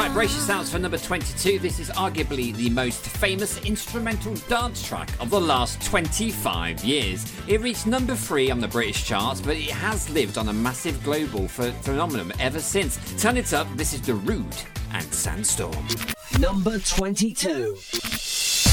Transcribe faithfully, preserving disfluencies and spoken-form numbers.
Right, brace yourselves for number twenty-two. This is arguably the most famous instrumental dance track of the last twenty-five years. It reached number three on the British charts, but it has lived on a massive global ph- phenomenon ever since. Turn it up, this is Darude and Sandstorm. Number twenty-two.